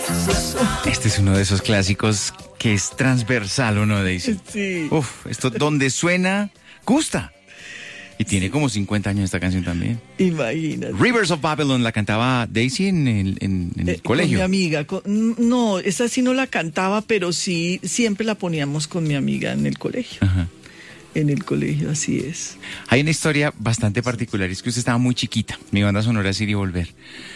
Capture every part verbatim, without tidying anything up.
Este es uno de esos clásicos que es transversal, ¿o no, Daisy? Sí. Uf, esto donde suena, gusta. Y tiene como cincuenta años esta canción también. Imagínate. Rivers of Babylon la cantaba Daisy en el, en, en el Eh, colegio. Con mi amiga. Con, no, esa sí no la cantaba, pero sí, siempre la poníamos con mi amiga en el colegio. Ajá. En el colegio, así es. Hay una historia bastante particular, es que usted estaba muy chiquita. Mi banda sonora es Ir y Volver.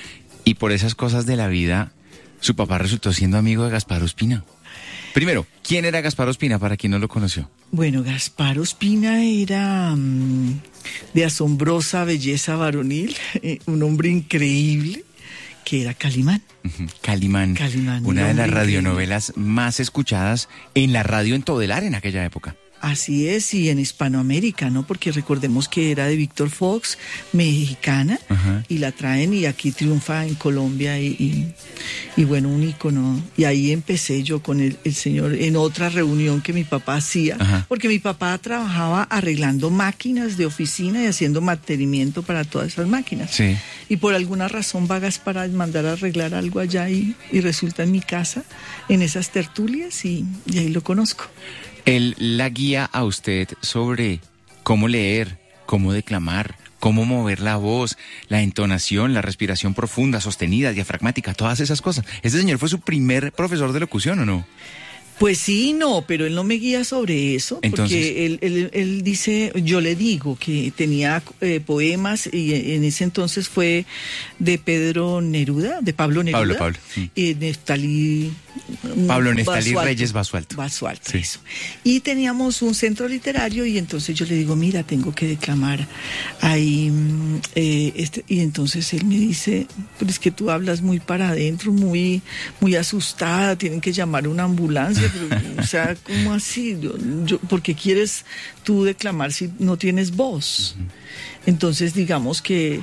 Y por esas cosas de la vida, su papá resultó siendo amigo de Gaspar Ospina. Primero, ¿quién era Gaspar Ospina para quien no lo conoció? Bueno, Gaspar Ospina era um, de asombrosa belleza varonil, eh, un hombre increíble, que era Calimán. Uh-huh. Calimán, Calimán, una de las increíble. radionovelas más escuchadas en la radio en todo el área en aquella época. Así es, y en Hispanoamérica, ¿no? Porque recordemos que era de Víctor Fox, mexicana, Ajá. y la traen y aquí triunfa en Colombia y, y, y bueno, un ícono. Y ahí empecé yo con el, el señor en otra reunión que mi papá hacía, Ajá. porque mi papá trabajaba arreglando máquinas de oficina y haciendo mantenimiento para todas esas máquinas. Sí. Y por alguna razón vagas para mandar a arreglar algo allá y, y resulta en mi casa, en esas tertulias, y, y ahí lo conozco. Él la guía a usted sobre cómo leer, cómo declamar, cómo mover la voz, la entonación, la respiración profunda, sostenida, diafragmática, todas esas cosas. ¿Este señor fue su primer profesor de locución o no? Pues sí, no, pero él no me guía sobre eso, Entonces, porque él, él, él dice, yo le digo que tenía eh, poemas y en ese entonces fue de Pedro Neruda, de Pablo Neruda. Pablo, Pablo. Mm. Y Neftalí... Pablo Neftalí Basualto. Reyes Basualto. Basualto, Sí. eso. Y teníamos un centro literario y entonces yo le digo, mira, tengo que declamar ahí. mm, eh, este, y entonces él me dice, pero es que tú hablas muy para adentro, muy, muy asustada, tienen que llamar a una ambulancia. Pero, o sea, ¿cómo así? Yo, yo, ¿por qué quieres tú declamar si no tienes voz? Uh-huh. Entonces, digamos que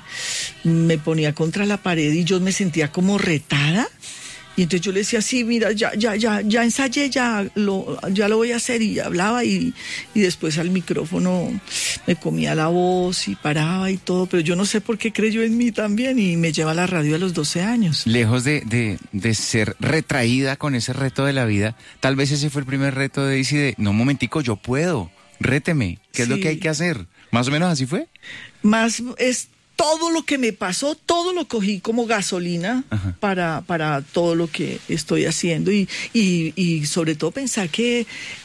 me ponía contra la pared y yo me sentía como retada. Y entonces yo le decía, sí, mira, ya, ya, ya, ya ensayé, ya lo, ya lo voy a hacer. Y hablaba y, y después al micrófono me comía la voz y paraba y todo. Pero yo no sé por qué creyó en mí también y me lleva a la radio a los doce años. Lejos de, de, de ser retraída con ese reto de la vida, tal vez ese fue el primer reto de Daisy de, no, un momentico, yo puedo, réteme, ¿qué es Sí. lo que hay que hacer? ¿Más o menos así fue? Más es... Todo lo que me pasó, todo lo cogí como gasolina para, para todo lo que estoy haciendo y, y, y sobre todo pensar que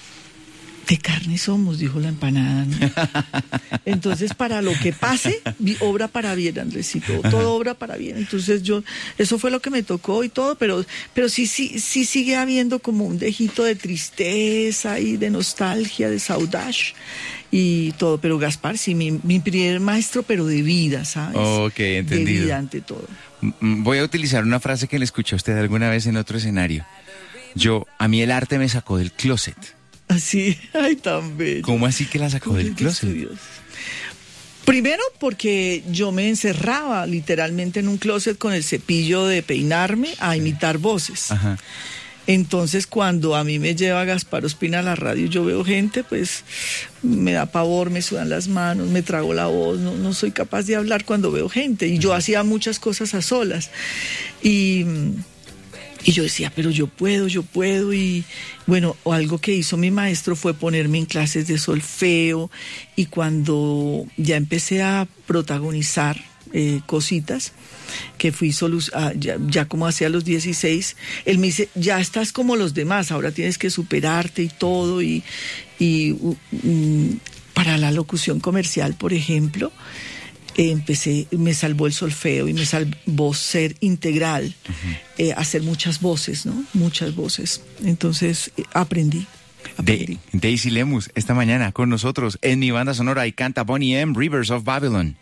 de carne somos, dijo la empanada, ¿no? Entonces, para lo que pase, obra para bien, Andresito, todo obra para bien. Entonces yo, eso fue lo que me tocó y todo, pero, pero sí, sí, sí sigue habiendo como un dejito de tristeza y de nostalgia, de saudade y todo. Pero Gaspar, sí, mi, mi primer maestro, pero de vida, ¿sabes? Ok, entendido. De vida ante todo. Voy a utilizar una frase que le escuché a usted alguna vez en otro escenario. Yo, a mí el arte me sacó del closet. Así, ay, tan bello. ¿Cómo así que la sacó del closet? Estudios. Primero porque yo me encerraba literalmente en un closet con el cepillo de peinarme a imitar voces. Ajá. Entonces, cuando a mí me lleva Gaspar Ospina a la radio, yo veo gente, pues me da pavor, me sudan las manos, me trago la voz, no, no soy capaz de hablar cuando veo gente. Y yo hacía muchas cosas a solas. Y... Y yo decía, pero yo puedo, yo puedo. Y bueno, algo que hizo mi maestro fue ponerme en clases de solfeo. Y cuando ya empecé a protagonizar eh, cositas, que fui solu- ah, ya, ya como hacia los dieciséis, él me dice, ya estás como los demás, ahora tienes que superarte y todo. Y, y uh, um, para la locución comercial, por ejemplo, Eh, empecé, me salvó el solfeo y me salvó ser integral, uh-huh. eh, hacer muchas voces, ¿no? Muchas voces. Entonces eh, aprendí. aprendí. De, Daisy Lemus, esta mañana con nosotros en mi banda sonora y canta Boney M. Rivers of Babylon.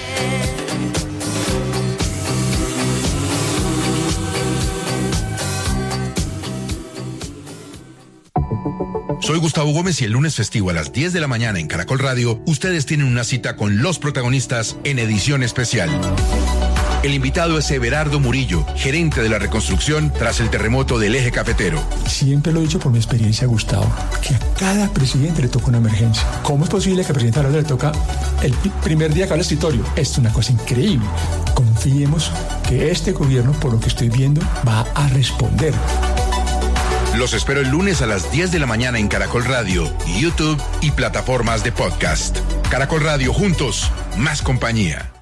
Soy Gustavo Gómez y el lunes festivo a las diez de la mañana en Caracol Radio, ustedes tienen una cita con los protagonistas en edición especial. El invitado es Everardo Murillo, gerente de la reconstrucción tras el terremoto del eje cafetero. Siempre lo he dicho por mi experiencia, Gustavo, que a cada presidente le toca una emergencia. ¿Cómo es posible que al presidente ahora le toca el primer día que va al escritorio? Es una cosa increíble. Confiemos que este gobierno, por lo que estoy viendo, va a responder. Los espero el lunes a las diez de la mañana en Caracol Radio, YouTube y plataformas de podcast. Caracol Radio, juntos, más compañía.